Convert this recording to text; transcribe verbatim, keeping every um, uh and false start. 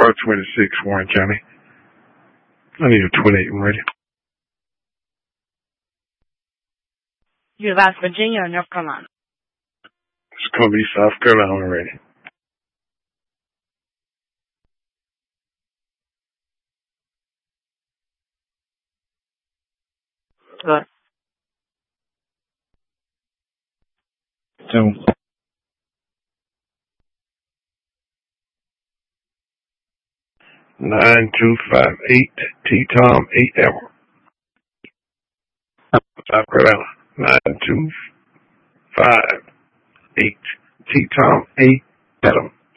R twenty-six, Warren County. I need a twenty-eight and ready. You have Virginia or North Carolina? It's going to be South Carolina ready. Good. Two. Nine two five eight T Tom eight Ever. South Carolina. Nine two five eight T Tom eight Adam.